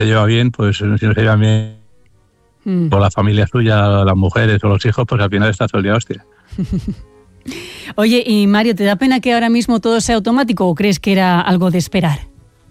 lleva bien, pues si no se lleva bien o la familia suya, las mujeres o los hijos, pues al final está todo el día hostia. Oye, y Mario, ¿te da pena que ahora mismo todo sea automático o crees que era algo de esperar?